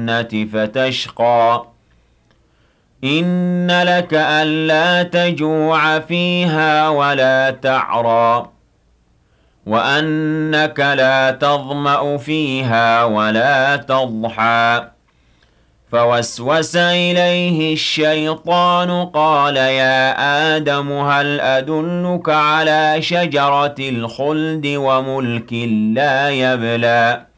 الجنة فتشقى إن لك ألا تجوع فيها ولا تعرى وأنك لا تظمأ فيها ولا تضحى فوسوس إليه الشيطان قال يا آدم هل أدلك على شجرة الخلد وملك لا يبلى